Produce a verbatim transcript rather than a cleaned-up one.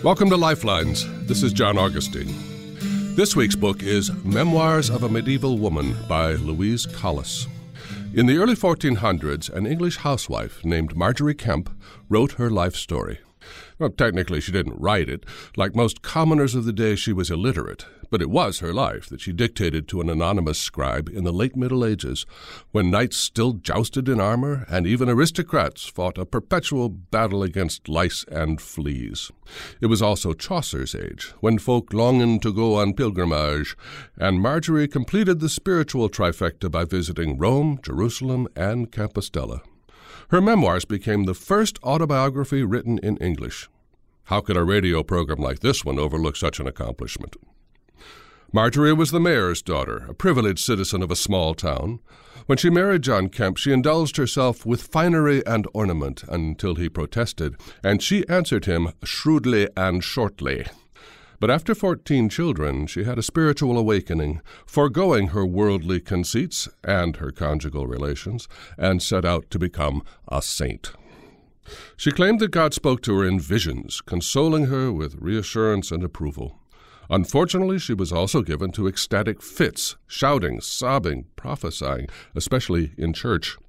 Welcome to Lifelines. This is John Augustine. This week's book is Memoirs of a Medieval Woman by Louise Collis. In the early fourteen hundreds, an English housewife named Margery Kempe wrote her life story. Well, technically, she didn't write it. Like most commoners of the day, she was illiterate. But it was her life that she dictated to an anonymous scribe in the late Middle Ages, when knights still jousted in armor and even aristocrats fought a perpetual battle against lice and fleas. It was also Chaucer's age, when folk longed to go on pilgrimage, and Margery completed the spiritual trifecta by visiting Rome, Jerusalem, and Compostela. Her memoirs became the first autobiography written in English. How could a radio program like this one overlook such an accomplishment? Margery was the mayor's daughter, a privileged citizen of a small town. When she married John Kempe, she indulged herself with finery and ornament until he protested, and she answered him shrewdly and shortly. But after fourteen children, she had a spiritual awakening, foregoing her worldly conceits and her conjugal relations, and set out to become a saint. She claimed that God spoke to her in visions, consoling her with reassurance and approval. Unfortunately, she was also given to ecstatic fits, shouting, sobbing, prophesying, especially in church.